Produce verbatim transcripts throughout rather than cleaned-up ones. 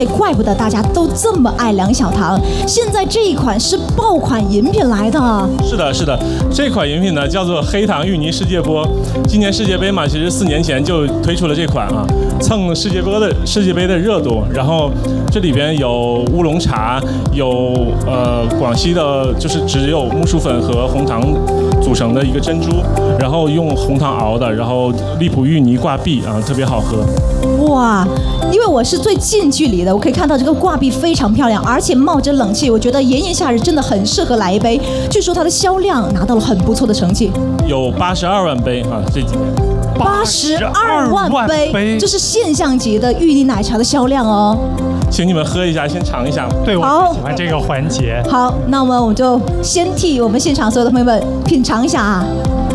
怪不得大家都这么爱梁小棠。现在这一款是爆款饮品来的。 是的，是的，这款饮品呢叫做黑糖芋泥世界波。今年世界杯嘛，其实四年前就推出了这款啊，蹭世界杯的世界杯的热度。然后这里边有乌龙茶，有呃广西的，就是只有木薯粉和红糖组成的一个珍珠，然后用红糖熬的，然后荔浦芋泥挂壁啊，特别好喝。 哇，因为我是最近距离的，我可以看到这个挂壁非常漂亮，而且冒着冷气，我觉得炎炎夏日真的很适合来一杯。据说它的销量拿到了很不错的成绩， 有八十二万杯啊，这几年。 八十二万杯，这是现象级的芋泥奶茶的销量哦。 请你们喝一下，先尝一下。 对，我很喜欢这个环节。 好，那么我们就先替我们现场所有的朋友们品尝一下啊。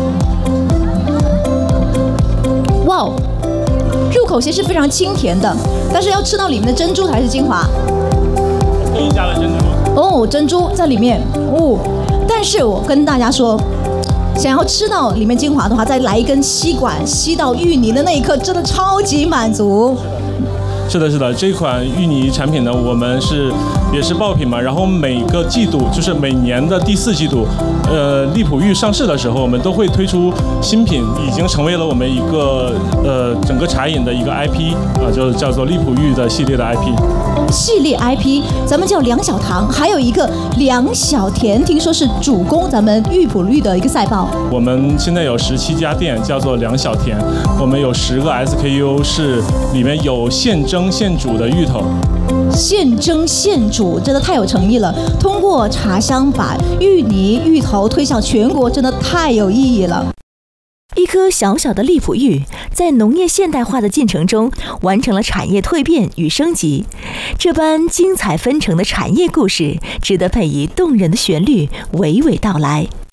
哇哦，入口其实非常清甜的，但是要吃到里面的珍珠才是精华。 特意加了珍珠。 哦，珍珠在里面哦。但是我跟大家说，想要吃到里面精华的话，再来一根吸管吸到芋泥的那一刻，真的超级满足。 是的，是的，这款芋泥产品呢，我们是也是爆品嘛，然后每个季度，就是每年的第四季度，呃，荔浦芋上市的时候，我们都会推出新品，已经成为了我们一个呃整个茶饮的一个 I P 啊，就叫做荔浦芋的系列的 I P。 系列 I P， 咱们叫梁小棠，还有一个梁小甜，听说是主攻咱们玉浦绿的一个赛报。 我们现在有十七家店，叫做梁小甜，我们有十个 S K U， 是里面有现蒸现煮的芋头。 现蒸现煮，真的太有诚意了。通过茶香把芋泥、芋头推向全国，真的太有意义了。 一颗小小的荔浦芋，在农业现代化的进程中，完成了产业蜕变与升级。这般精彩纷呈的产业故事，值得配以动人的旋律娓娓道来。